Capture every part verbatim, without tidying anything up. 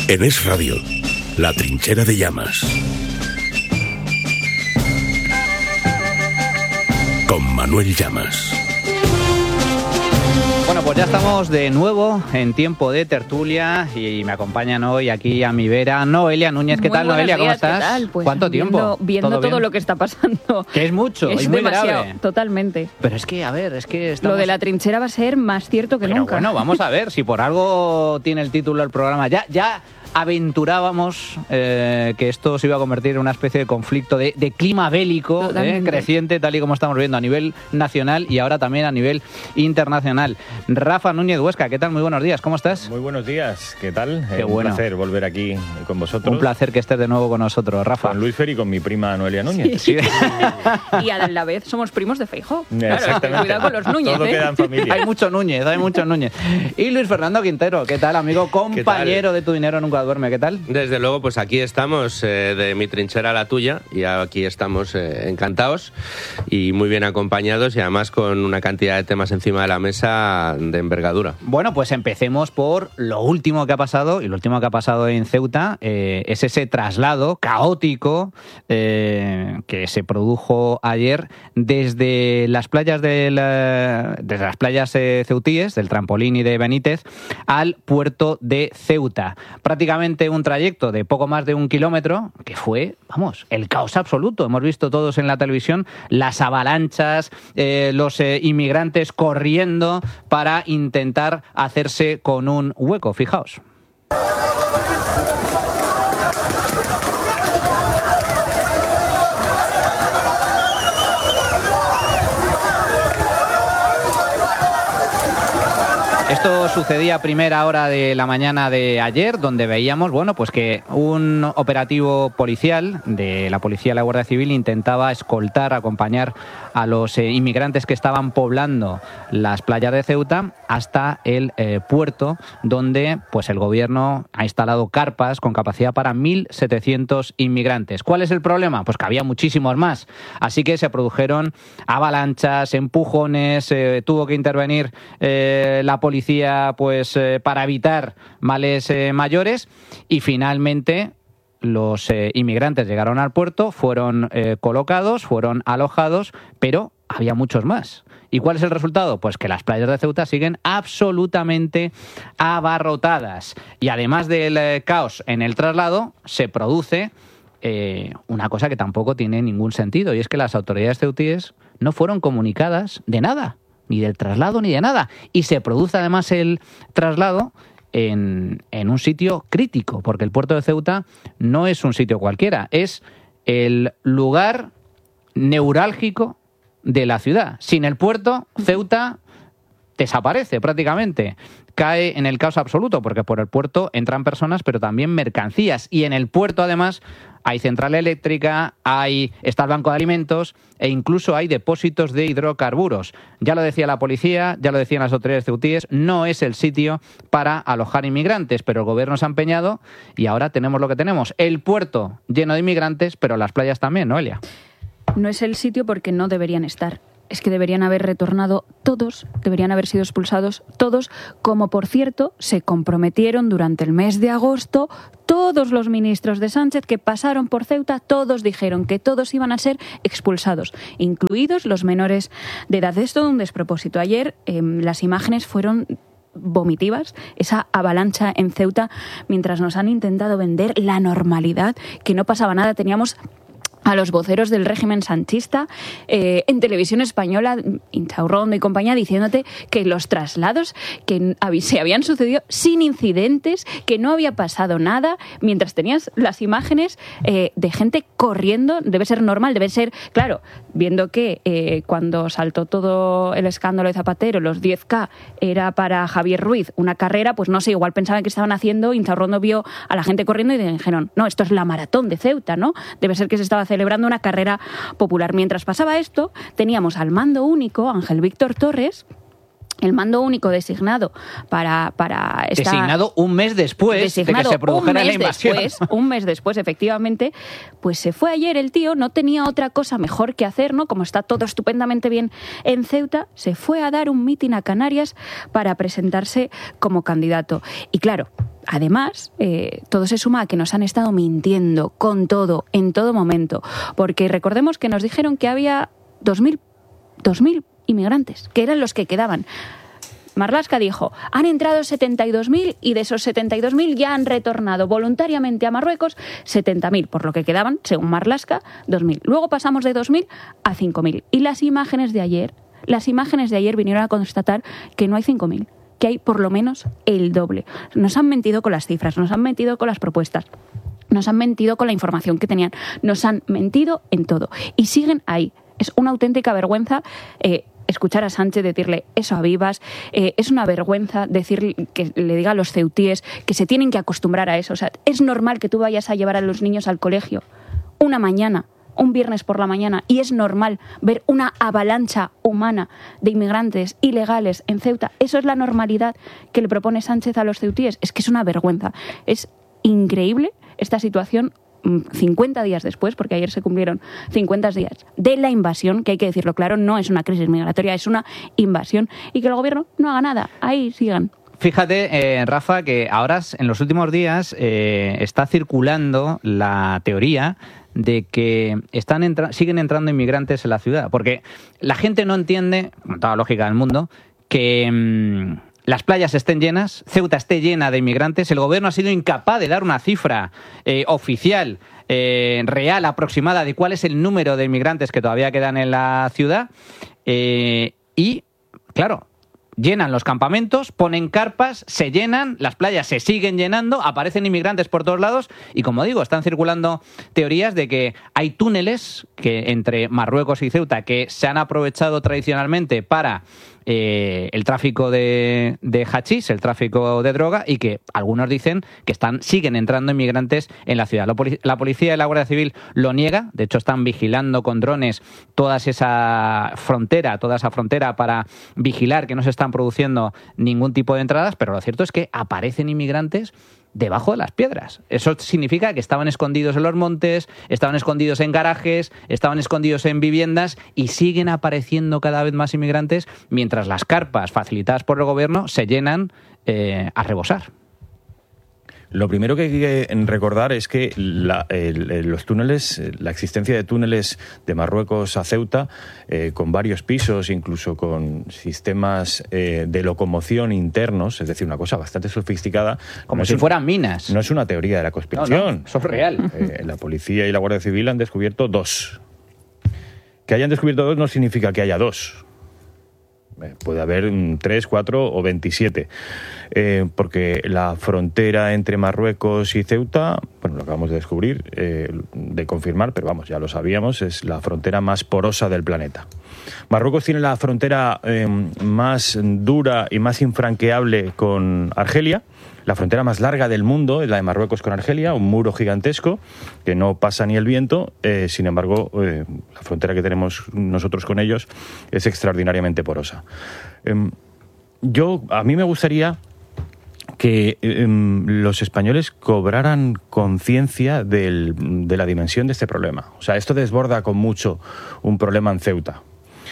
En Es Radio, La Trinchera de Llamas. Con Manuel Llamas. Bueno, pues ya estamos de nuevo en tiempo de tertulia y me acompañan hoy aquí a mi vera Noelia Núñez. ¿Qué Muy tal, Noelia? ¿Cómo días, estás? ¿qué tal? Pues ¿Cuánto viendo, tiempo? Viendo ¿Todo, todo bien? lo que está pasando. Que es mucho, es y muy demasiado, grave. Totalmente. Pero es que, a ver, es que estamos... Lo de la trinchera va a ser más cierto que Pero nunca. bueno, vamos a ver, si por algo tiene el título del programa. Ya, ya aventurábamos eh, que esto se iba a convertir en una especie de conflicto de, de clima bélico eh, creciente, tal y como estamos viendo a nivel nacional y ahora también a nivel internacional. Rafa Núñez Huesca, ¿qué tal? Muy buenos días, ¿cómo estás? Muy buenos días, ¿qué tal? Qué eh, bueno. Un placer volver aquí con vosotros. Un placer que estés de nuevo con nosotros, Rafa. Con Luis Fer y con mi prima Noelia Núñez. Sí. Y a la vez somos primos de Feijóo. Claro, Exactamente. cuidado con los Núñez. Todo ¿eh? queda en familia. Hay mucho Núñez, hay mucho Núñez. Y Luis Fernando Quintero, ¿qué tal, amigo? Compañero de Tu Dinero Nunca Duerme, ¿qué tal? Desde luego, pues aquí estamos, eh, de mi trinchera a la tuya, y aquí estamos eh, encantados y muy bien acompañados y además con una cantidad de temas encima de la mesa de envergadura. Bueno, pues empecemos por lo último que ha pasado, y lo último que ha pasado en Ceuta eh, es ese traslado caótico eh, que se produjo ayer desde las playas de la, desde las playas eh, ceutíes, del Trampolín y de Benítez, al puerto de Ceuta. Prácticamente un trayecto de poco más de un kilómetro, que fue, vamos, el caos absoluto. Hemos visto todos en la televisión las avalanchas, eh, los eh, inmigrantes corriendo para intentar hacerse con un hueco, fijaos. Esto sucedía a primera hora de la mañana de ayer, donde veíamos, bueno, pues que un operativo policial de la Policía de la Guardia Civil intentaba escoltar, acompañar a los eh, inmigrantes que estaban poblando las playas de Ceuta hasta el eh, puerto, donde pues el gobierno ha instalado carpas con capacidad para mil setecientos inmigrantes. ¿Cuál es el problema? Pues que había muchísimos más. Así que se produjeron avalanchas, empujones, eh, tuvo que intervenir eh, la policía pues eh, para evitar males eh, mayores, y finalmente los eh, inmigrantes llegaron al puerto, fueron eh, colocados, fueron alojados, pero había muchos más. ¿Y cuál es el resultado? Pues que las playas de Ceuta siguen absolutamente abarrotadas. Y además del eh, caos en el traslado, se produce eh, una cosa que tampoco tiene ningún sentido, y es que las autoridades ceutíes no fueron comunicadas de nada, ni del traslado ni de nada. Y se produce además el traslado en, en un sitio crítico, porque el puerto de Ceuta no es un sitio cualquiera, es el lugar neurálgico de la ciudad. Sin el puerto, Ceuta desaparece prácticamente. Cae en el caos absoluto, porque por el puerto entran personas, pero también mercancías. Y en el puerto, además, hay central eléctrica, hay está el banco de alimentos e incluso hay depósitos de hidrocarburos. Ya lo decía la policía, ya lo decían las autoridades ceutíes, no es el sitio para alojar inmigrantes, pero el gobierno se ha empeñado y ahora tenemos lo que tenemos. El puerto lleno de inmigrantes, pero las playas también, ¿no, Elia? No es el sitio porque no deberían estar. Es que deberían haber retornado todos, deberían haber sido expulsados todos, como por cierto se comprometieron durante el mes de agosto todos los ministros de Sánchez que pasaron por Ceuta, todos dijeron que todos iban a ser expulsados, incluidos los menores de edad. Es todo un despropósito. Ayer eh, las imágenes fueron vomitivas, esa avalancha en Ceuta, mientras nos han intentado vender la normalidad, que no pasaba nada. Teníamos a los voceros del régimen sanchista eh, en televisión española, Inchaurrondo y compañía, diciéndote que los traslados que se habían sucedido sin incidentes, que no había pasado nada, mientras tenías las imágenes eh, de gente corriendo. Debe ser normal, debe ser, claro, viendo que eh, cuando saltó todo el escándalo de Zapatero, los diez K era para Javier Ruiz una carrera, pues no sé, igual pensaban que estaban haciendo, Inchaurrondo vio a la gente corriendo y dijeron, no, esto es la maratón de Ceuta, ¿no? Debe ser que se estaba celebrando una carrera popular. Mientras pasaba esto, teníamos al mando único, Ángel Víctor Torres, el mando único designado para, para esta... Designado un mes después designado de que se produjera la invasión. Después, un mes después, efectivamente, pues se fue ayer el tío, no tenía otra cosa mejor que hacer, ¿no? Como está todo estupendamente bien en Ceuta, se fue a dar un mitin a Canarias para presentarse como candidato. Y claro, además, eh, todo se suma a que nos han estado mintiendo con todo, en todo momento. Porque recordemos que nos dijeron que había dos mil inmigrantes, que eran los que quedaban. Marlaska dijo, han entrado setenta y dos mil y de esos setenta y dos mil ya han retornado voluntariamente a Marruecos setenta mil, por lo que quedaban, según Marlaska, dos mil. Luego pasamos de dos mil a cinco mil. Y las imágenes de ayer, las imágenes de ayer vinieron a constatar que no hay cinco mil, que hay por lo menos el doble. Nos han mentido con las cifras, nos han mentido con las propuestas, nos han mentido con la información que tenían, nos han mentido en todo. Y siguen ahí. Es una auténtica vergüenza eh, escuchar a Sánchez decirle eso a Vivas, eh, es una vergüenza decir que le diga a los ceutíes que se tienen que acostumbrar a eso. O sea, es normal que tú vayas a llevar a los niños al colegio una mañana, un viernes por la mañana, y es normal ver una avalancha humana de inmigrantes ilegales en Ceuta. Eso es la normalidad que le propone Sánchez a los ceutíes. Es que es una vergüenza. Es increíble esta situación cincuenta días después, porque ayer se cumplieron cincuenta días de la invasión, que hay que decirlo claro, no es una crisis migratoria, es una invasión, y que el gobierno no haga nada. Ahí sigan. Fíjate, eh, Rafa, que ahora en los últimos días eh, está circulando la teoría de que están entra- siguen entrando inmigrantes en la ciudad, porque la gente no entiende, con toda la lógica del mundo, que mmm, las playas estén llenas, Ceuta esté llena de inmigrantes, el gobierno ha sido incapaz de dar una cifra eh, oficial, eh, real, aproximada de cuál es el número de inmigrantes que todavía quedan en la ciudad, eh, y, claro, llenan los campamentos, ponen carpas, se llenan, las playas se siguen llenando, aparecen inmigrantes por todos lados y, como digo, están circulando teorías de que hay túneles que entre Marruecos y Ceuta que se han aprovechado tradicionalmente para eh, el tráfico de, de hachís, el tráfico de droga, y que algunos dicen que están siguen entrando inmigrantes en la ciudad. La, poli- la policía y la Guardia Civil lo niega, de hecho están vigilando con drones toda esa frontera, toda esa frontera para vigilar que no se están produciendo ningún tipo de entradas, pero lo cierto es que aparecen inmigrantes debajo de las piedras. Eso significa que estaban escondidos en los montes, estaban escondidos en garajes, estaban escondidos en viviendas y siguen apareciendo cada vez más inmigrantes mientras las carpas facilitadas por el gobierno se llenan eh, a rebosar. Lo primero que hay que recordar es que la, el, los túneles, la existencia de túneles de Marruecos a Ceuta, eh, con varios pisos, incluso con sistemas eh, de locomoción internos, es decir, una cosa bastante sofisticada. Como no si es, fueran minas. No es una teoría de la conspiración. No, no, eso es real. Eh, la policía y la Guardia Civil han descubierto dos. Que hayan descubierto dos no significa que haya dos. Puede haber tres, cuatro o veintisiete, eh, porque la frontera entre Marruecos y Ceuta, bueno, lo acabamos de descubrir, eh, de confirmar, pero vamos, ya lo sabíamos, es la frontera más porosa del planeta. Marruecos tiene la frontera eh, más dura y más infranqueable con Argelia. La frontera más larga del mundo es la de Marruecos con Argelia, un muro gigantesco que no pasa ni el viento. Eh, sin embargo, eh, la frontera que tenemos nosotros con ellos es extraordinariamente porosa. Eh, yo, a mí me gustaría que eh, los españoles cobraran conciencia del, de la dimensión de este problema. O sea, esto desborda con mucho un problema en Ceuta.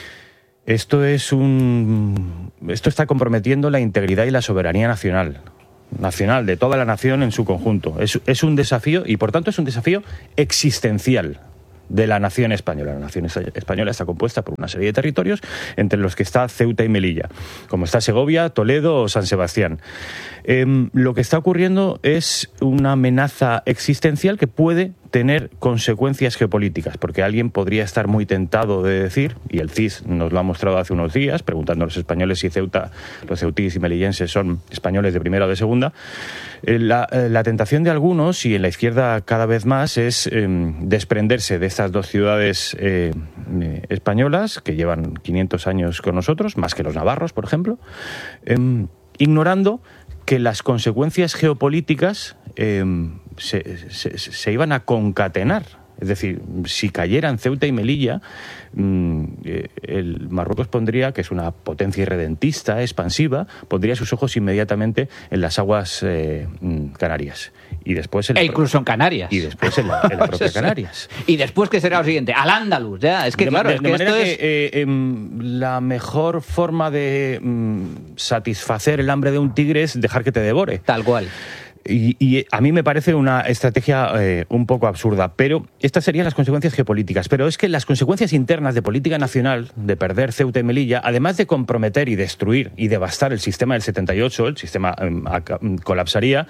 Esto es un, esto está comprometiendo la integridad y la soberanía nacional. nacional, de toda la nación en su conjunto. Es, es un desafío, y por tanto es un desafío existencial de la nación española. La nación española está compuesta por una serie de territorios, entre los que está Ceuta y Melilla, como está Segovia, Toledo o San Sebastián. Eh, lo que está ocurriendo es una amenaza existencial que puede tener consecuencias geopolíticas, porque alguien podría estar muy tentado de decir, y el C I S nos lo ha mostrado hace unos días, preguntando a los españoles si Ceuta, los ceutíes y melillenses son españoles de primera o de segunda, eh, la, eh, la tentación de algunos, y en la izquierda cada vez más, es eh, desprenderse de estas dos ciudades eh, eh, españolas, que llevan quinientos años con nosotros, más que los navarros, por ejemplo, eh, ignorando que las consecuencias geopolíticas eh, se, se, se iban a concatenar. Es decir, si cayeran Ceuta y Melilla, mmm, eh, el Marruecos pondría, que es una potencia irredentista, expansiva, pondría sus ojos inmediatamente en las aguas eh, canarias. Y después en e incluso en Canarias. Y después en la, en la propia Canarias. Y después, ¿qué será lo siguiente? Al Andalus, ya. Es que, de, claro, de, es de que manera esto que es... eh, eh, la mejor forma de mm, satisfacer el hambre de un tigre es dejar que te devore. Tal cual. Y, y a mí me parece una estrategia eh, un poco absurda, pero estas serían las consecuencias geopolíticas. Pero es que las consecuencias internas de política nacional, de perder Ceuta y Melilla, además de comprometer y destruir y devastar el sistema del setenta y ocho, el sistema eh, colapsaría,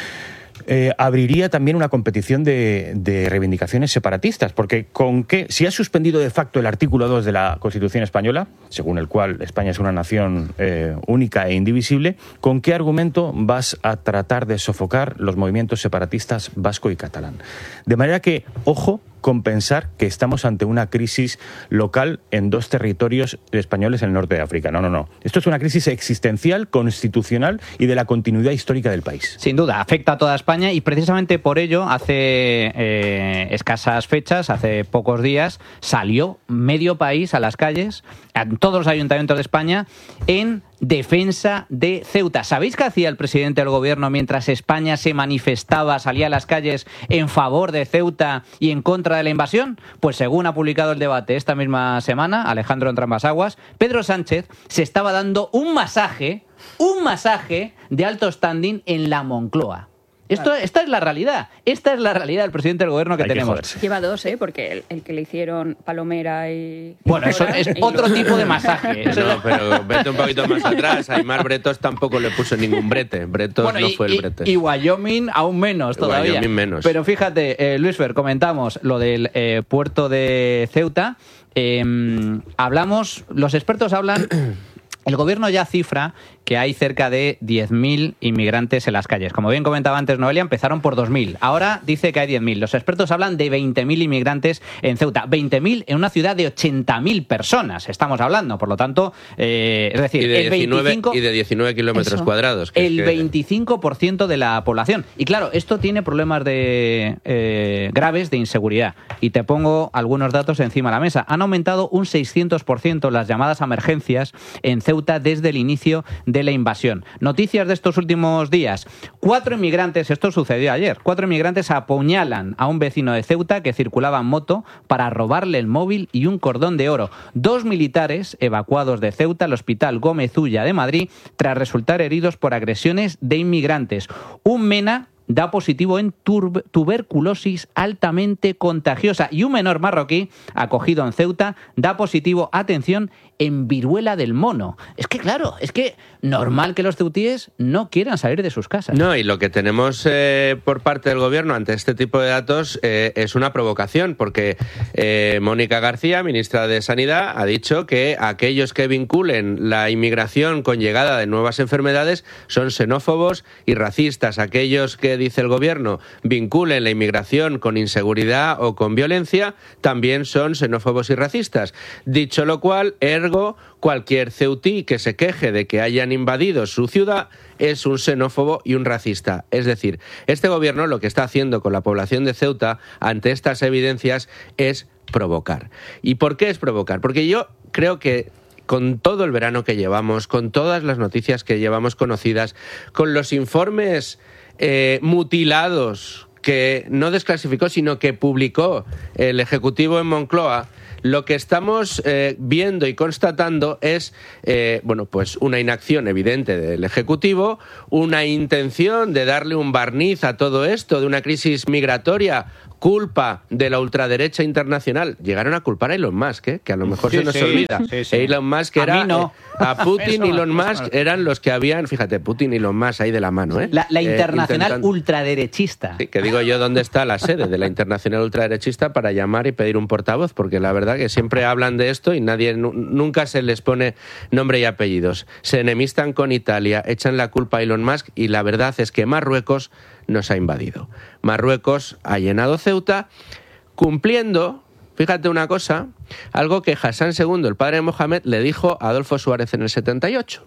Eh, abriría también una competición de, de reivindicaciones separatistas, porque con qué, si has suspendido de facto el artículo dos de la Constitución española, según el cual España es una nación eh, única e indivisible, ¿con qué argumento vas a tratar de sofocar los movimientos separatistas vasco y catalán? De manera que, ojo, con pensar que estamos ante una crisis local en dos territorios españoles en el norte de África. No, no, no. Esto es una crisis existencial, constitucional y de la continuidad histórica del país. Sin duda, afecta a toda España y precisamente por ello, hace eh, escasas fechas, hace pocos días, salió medio país a las calles, en todos los ayuntamientos de España, en defensa de Ceuta. ¿Sabéis qué hacía el presidente del gobierno mientras España se manifestaba, salía a las calles en favor de Ceuta y en contra de la invasión? Pues según ha publicado El Debate esta misma semana, Alejandro Entramasaguas, Pedro Sánchez se estaba dando un masaje, un masaje de alto standing en la Moncloa. Esto, esta es la realidad. Esta es la realidad del presidente del gobierno que Hay que tenemos. joderse. Lleva dos, ¿eh? Porque el, el que le hicieron Palomera y... Bueno, eso es otro tipo de masaje. Eso No, es- pero vete un poquito más atrás. Aymar Bretos tampoco le puso ningún brete. Bretos Bueno, no y, fue el y- brete. y Wyoming aún menos todavía. Wyoming menos. Pero fíjate, eh, Luis Fer, comentamos lo del eh, puerto de Ceuta. Eh, hablamos, los expertos hablan, el gobierno ya cifra que hay cerca de diez mil inmigrantes en las calles. Como bien comentaba antes Noelia, empezaron por dos mil. Ahora dice que hay diez mil. Los expertos hablan de veinte mil inmigrantes en Ceuta. veinte mil en una ciudad de ochenta mil personas, estamos hablando. Por lo tanto, eh, es decir, Y de, el diecinueve, veinticinco... y de diecinueve kilómetros Eso. cuadrados. que El es que- veinticinco por ciento de la población. Y claro, esto tiene problemas de, eh, graves de inseguridad. Y te pongo algunos datos encima de la mesa. Han aumentado un seiscientos por ciento las llamadas a emergencias en Ceuta desde el inicio de la invasión. Noticias de estos últimos días. Cuatro inmigrantes, esto sucedió ayer, cuatro inmigrantes apuñalan a un vecino de Ceuta que circulaba en moto para robarle el móvil y un cordón de oro. Dos militares evacuados de Ceuta al Hospital Gómez Ulla de Madrid tras resultar heridos por agresiones de inmigrantes. Un MENA da positivo en tur- tuberculosis altamente contagiosa y un menor marroquí acogido en Ceuta da positivo, atención, en viruela del mono. Es que claro, es que normal que los ceutíes no quieran salir de sus casas. No, y lo que tenemos eh, por parte del gobierno ante este tipo de datos eh, es una provocación, porque eh, Mónica García, ministra de Sanidad, ha dicho que aquellos que vinculen la inmigración con llegada de nuevas enfermedades son xenófobos y racistas. Aquellos que, dice el gobierno, vinculen la inmigración con inseguridad o con violencia también son xenófobos y racistas. Dicho lo cual, ergo, cualquier ceutí que se queje de que hayan invadido su ciudad es un xenófobo y un racista. Es decir, este gobierno lo que está haciendo con la población de Ceuta ante estas evidencias es provocar. ¿Y por qué es provocar? Porque yo creo que con todo el verano que llevamos, con todas las noticias que llevamos conocidas, con los informes eh, mutilados que no desclasificó, sino que publicó el Ejecutivo en Moncloa, lo que estamos eh, viendo y constatando es eh, bueno, pues una inacción evidente del Ejecutivo, una intención de darle un barniz a todo esto, de una crisis migratoria, culpa de la ultraderecha internacional. Llegaron a culpar a Elon Musk, ¿eh? Que a lo mejor Sí, se nos sí, olvida. sí, sí. Elon Musk A era... mí no. eh, a Putin y Eso, Elon eso. Musk eran los que habían... Fíjate, Putin y Elon Musk ahí de la mano, ¿eh? La, la Eh, internacional intentando- ultraderechista. Sí, que digo yo dónde está la sede de la internacional ultraderechista para llamar y pedir un portavoz, porque la verdad que siempre hablan de esto y nadie nu- nunca se les pone nombre y apellidos. Se enemistan con Italia, echan la culpa a Elon Musk y la verdad es que Marruecos nos ha invadido. Marruecos ha llenado Ceuta cumpliendo, fíjate una cosa, algo que Hassan segundo, el padre de Mohamed, le dijo a Adolfo Suárez en el setenta y ocho.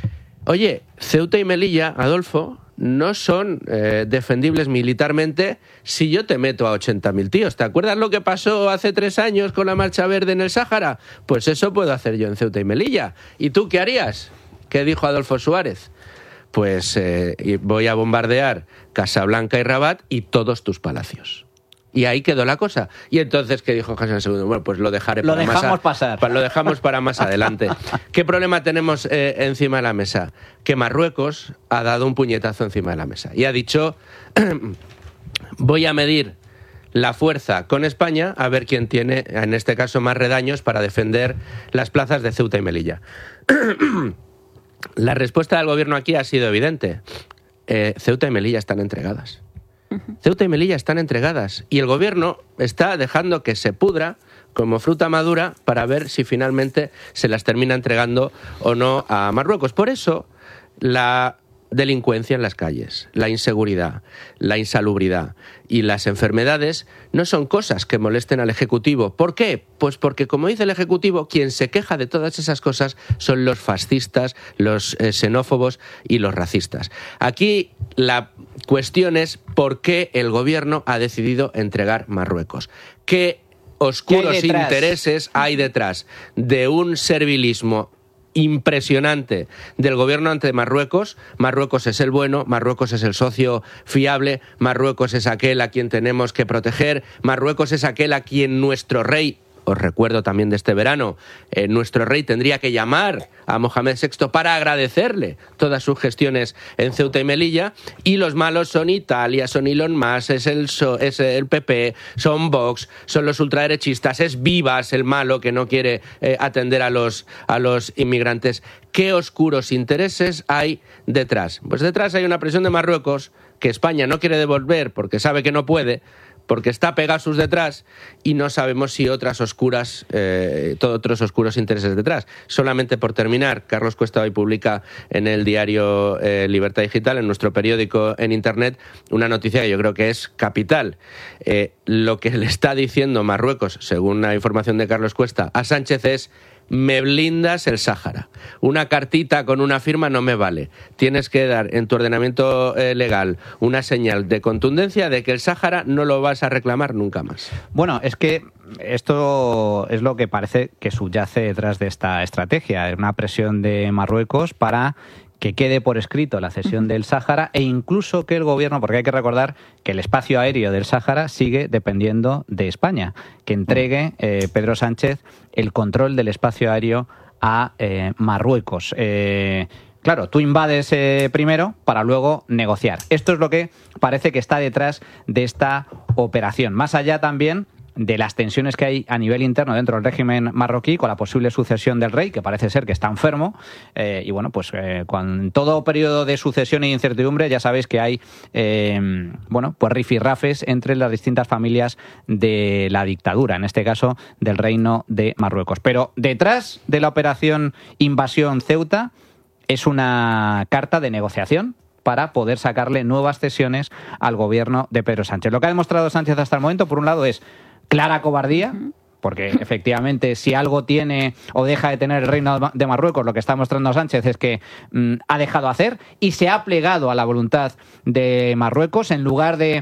Oye, Ceuta y Melilla, Adolfo, no son eh, defendibles militarmente si yo te meto a ochenta mil tíos. ¿Te acuerdas lo que pasó hace tres años con la Marcha Verde en el Sáhara? Pues eso puedo hacer yo en Ceuta y Melilla. ¿Y tú qué harías? ¿Qué dijo Adolfo Suárez? Pues eh, voy a bombardear Casablanca y Rabat y todos tus palacios. Y ahí quedó la cosa. Y entonces, ¿qué dijo Hassan segundo? Bueno, pues lo dejaré lo para dejamos más a, pasar. Lo dejamos para más adelante. ¿Qué problema tenemos eh, encima de la mesa? Que Marruecos ha dado un puñetazo encima de la mesa y ha dicho, voy a medir la fuerza con España a ver quién tiene, en este caso, más redaños para defender las plazas de Ceuta y Melilla. La respuesta del gobierno aquí ha sido evidente. Eh, Ceuta y Melilla están entregadas. Ceuta y Melilla están entregadas y el gobierno está dejando que se pudra como fruta madura para ver si finalmente se las termina entregando o no a Marruecos. Por eso, la delincuencia en las calles, la inseguridad, la insalubridad y las enfermedades no son cosas que molesten al Ejecutivo. ¿Por qué? Pues porque, como dice el Ejecutivo, quien se queja de todas esas cosas son los fascistas, los eh, xenófobos y los racistas. Aquí la cuestión es por qué el gobierno ha decidido entregar Marruecos. ¿Qué oscuros ¿Qué hay detrás? intereses hay detrás de un servilismo impresionante del gobierno ante Marruecos? Marruecos es el bueno, Marruecos es el socio fiable, Marruecos es aquel a quien tenemos que proteger, Marruecos es aquel a quien nuestro rey, os recuerdo también de este verano, eh, nuestro rey tendría que llamar a Mohamed sexto para agradecerle todas sus gestiones en Ceuta y Melilla, y los malos son Italia, son Elon Musk, es el, so, es el P P, son Vox, son los ultraderechistas, es Vivas el malo que no quiere eh, atender a los, a los inmigrantes. ¿Qué oscuros intereses hay detrás? Pues detrás hay una presión de Marruecos que España no quiere devolver porque sabe que no puede, porque está Pegasus detrás, y no sabemos si otras oscuras, eh, otros oscuros intereses detrás. Solamente por terminar, Carlos Cuesta hoy publica en el diario eh, Libertad Digital, en nuestro periódico en Internet, una noticia que yo creo que es capital. Eh, lo que le está diciendo Marruecos, según la información de Carlos Cuesta, a Sánchez es: me blindas el Sáhara. Una cartita con una firma no me vale. Tienes que dar en tu ordenamiento eh, legal una señal de contundencia de que el Sáhara no lo vas a reclamar nunca más. Bueno, es que esto es lo que parece que subyace detrás de esta estrategia. Es una presión de Marruecos para que quede por escrito la cesión del Sáhara, e incluso que el gobierno, porque hay que recordar que el espacio aéreo del Sáhara sigue dependiendo de España, que entregue eh, Pedro Sánchez el control del espacio aéreo a eh, Marruecos. Eh, claro, tú invades eh, primero para luego negociar. Esto es lo que parece que está detrás de esta operación. Más allá también de las tensiones que hay a nivel interno dentro del régimen marroquí con la posible sucesión del rey, que parece ser que está enfermo, eh, y bueno, pues eh, con todo periodo de sucesión e incertidumbre ya sabéis que hay eh, bueno, pues rifirrafes entre las distintas familias de la dictadura, en este caso del Reino de Marruecos. Pero detrás de la operación Invasión Ceuta es una carta de negociación para poder sacarle nuevas cesiones al gobierno de Pedro Sánchez. Lo que ha demostrado Sánchez hasta el momento, por un lado, es clara cobardía, porque efectivamente si algo tiene o deja de tener el Reino de Marruecos, lo que está mostrando Sánchez es que mmm, ha dejado hacer y se ha plegado a la voluntad de Marruecos. En lugar de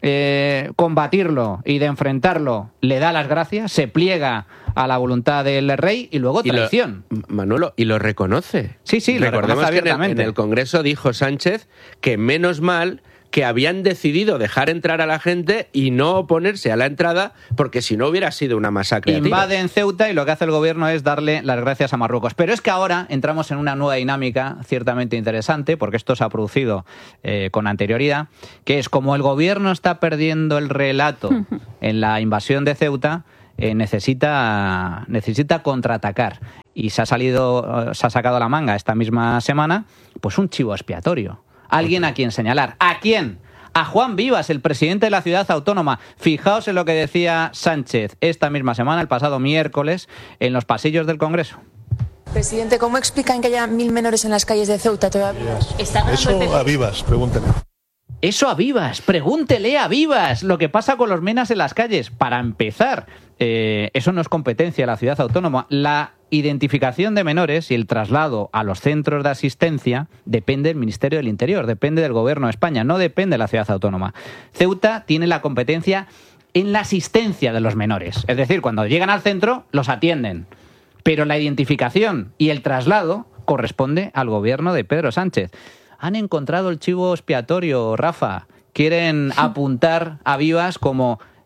eh, combatirlo y de enfrentarlo, le da las gracias, se pliega a la voluntad del rey y luego traición. Y lo, Manolo, y lo reconoce. Sí, sí, lo Recordemos reconoce que en el, en el Congreso dijo Sánchez que menos mal que habían decidido dejar entrar a la gente y no oponerse a la entrada, porque si no hubiera sido una masacre. Invaden Ceuta y lo que hace el gobierno es darle las gracias a Marruecos. Pero es que ahora entramos en una nueva dinámica ciertamente interesante, porque esto se ha producido eh, con anterioridad, que es como el gobierno está perdiendo el relato en la invasión de Ceuta, eh, necesita, necesita contraatacar. Y se ha salido, se ha sacado a la manga esta misma semana, pues un chivo expiatorio. Alguien a quien señalar. ¿A quién? A Juan Vivas, el presidente de la ciudad autónoma. Fijaos en lo que decía Sánchez esta misma semana, el pasado miércoles, en los pasillos del Congreso. Presidente, ¿cómo explican que haya mil menores en las calles de Ceuta todavía? Eso a Vivas, pregúntele. Eso a Vivas, pregúntele a Vivas lo que pasa con los menas en las calles. Para empezar, eh, eso no es competencia de la ciudad autónoma. La identificación de menores y el traslado a los centros de asistencia depende del Ministerio del Interior, depende del Gobierno de España, no depende de la ciudad autónoma. Ceuta tiene la competencia en la asistencia de los menores. Es decir, cuando llegan al centro, los atienden. Pero la identificación y el traslado corresponde al Gobierno de Pedro Sánchez. Han encontrado el chivo expiatorio, Rafa. Quieren apuntar a Vivas como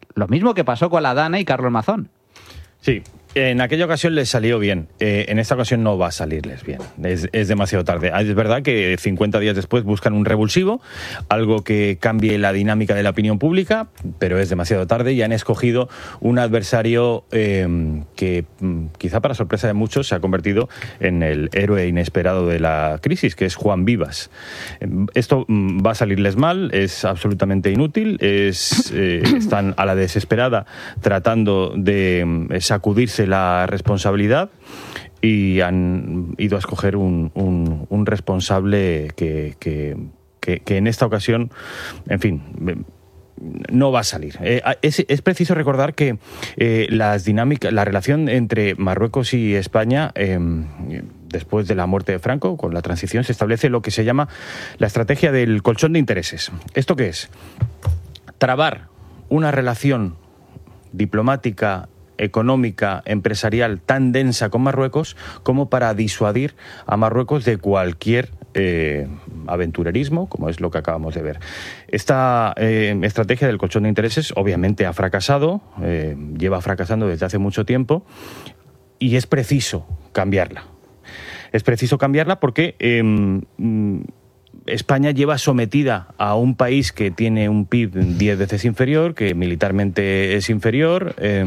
lo mismo que pasó con la Dana y Carlos Mazón. Sí, en aquella ocasión les salió bien. Eh, en esta ocasión no va a salirles bien. Es, es demasiado tarde. Es verdad que cincuenta días después buscan un revulsivo, algo que cambie la dinámica de la opinión pública, pero es demasiado tarde y han escogido un adversario eh, que quizá para sorpresa de muchos se ha convertido en el héroe inesperado de la crisis, que es Juan Vivas. Esto va a salirles mal, es absolutamente inútil, es, eh, están a la desesperada tratando de sacudirse la responsabilidad y han ido a escoger un, un, un responsable que, que, que, que en esta ocasión, en fin, no va a salir. Eh, es, es preciso recordar que eh, las dinámicas, la relación entre Marruecos y España, eh, después de la muerte de Franco, con la transición, se establece lo que se llama la estrategia del colchón de intereses. ¿Esto qué es? Trabar una relación diplomática, económica, empresarial tan densa con Marruecos como para disuadir a Marruecos de cualquier eh, aventurerismo, como es lo que acabamos de ver. Esta eh, estrategia del colchón de intereses obviamente ha fracasado, eh, lleva fracasando desde hace mucho tiempo y es preciso cambiarla. Es preciso cambiarla porque eh, España lleva sometida a un país que tiene un P I B diez veces inferior, que militarmente es inferior, eh,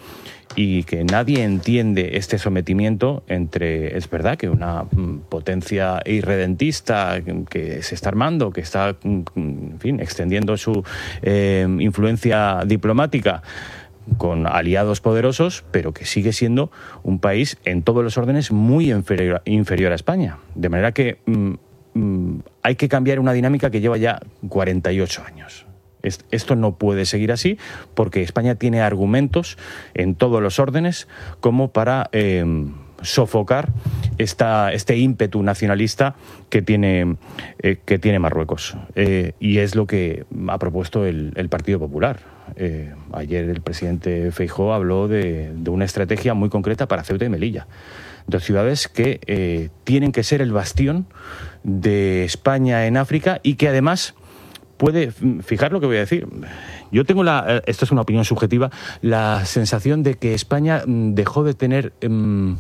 y que nadie entiende este sometimiento entre, es verdad, que una potencia irredentista que se está armando, que está, en fin, extendiendo su eh, influencia diplomática con aliados poderosos, pero que sigue siendo un país en todos los órdenes muy inferior, inferior a España. De manera que mm, mm, hay que cambiar una dinámica que lleva ya cuarenta y ocho años. Esto no puede seguir así porque España tiene argumentos en todos los órdenes como para eh, sofocar esta, este ímpetu nacionalista que tiene, eh, que tiene Marruecos. Eh, y es lo que ha propuesto el, el Partido Popular. Eh, ayer el presidente Feijóo habló de, de una estrategia muy concreta para Ceuta y Melilla. Dos ciudades que eh, tienen que ser el bastión de España en África y que además puede, fijar lo que voy a decir, yo tengo la, esto es una opinión subjetiva, la sensación de que España dejó de tener um,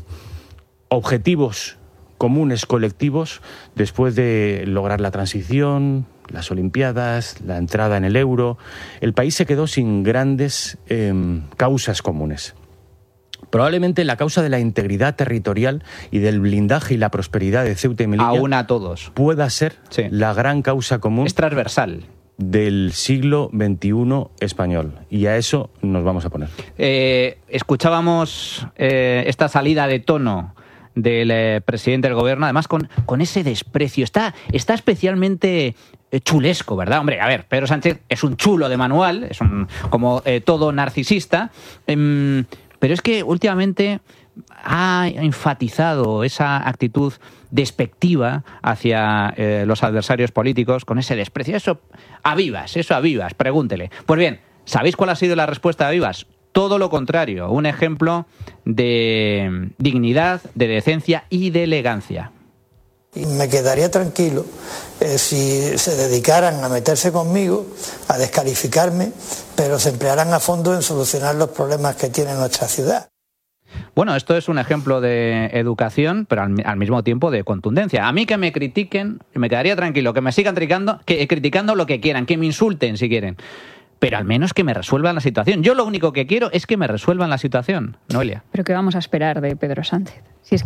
objetivos comunes, colectivos, después de lograr la transición, las Olimpiadas, la entrada en el euro. El país se quedó sin grandes um, causas comunes. Probablemente la causa de la integridad territorial y del blindaje y la prosperidad de Ceuta y Melilla aún a todos pueda ser sí. la gran causa común. Es transversal. Del siglo veintiuno español. Y a eso nos vamos a poner. Eh, escuchábamos eh, esta salida de tono del eh, presidente del gobierno, además con, con ese desprecio. Está, está especialmente chulesco, ¿verdad? Hombre, a ver, Pedro Sánchez es un chulo de manual, es un, como eh, todo narcisista, eh, pero es que últimamente ha enfatizado esa actitud despectiva hacia eh, los adversarios políticos con ese desprecio. Eso a vivas, eso a vivas, pregúntele. Pues bien, ¿sabéis cuál ha sido la respuesta de Vivas? Todo lo contrario, un ejemplo de dignidad, de decencia y de elegancia. Y me quedaría tranquilo eh, si se dedicaran a meterse conmigo, a descalificarme, pero se emplearan a fondo en solucionar los problemas que tiene nuestra ciudad. Bueno, esto es un ejemplo de educación, pero al, al mismo tiempo de contundencia. A mí que me critiquen, me quedaría tranquilo, que me sigan criticando, que, criticando lo que quieran, que me insulten si quieren, pero al menos que me resuelvan la situación. Yo lo único que quiero es que me resuelvan la situación, Noelia. ¿Pero qué vamos a esperar de Pedro Sánchez? Si es